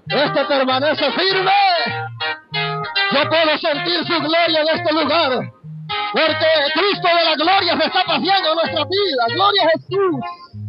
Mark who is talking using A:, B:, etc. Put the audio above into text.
A: Este permanece firme. Yo puedo sentir su gloria en este lugar, porque Cristo de la gloria se está paseando en nuestra vida. Gloria a Jesús.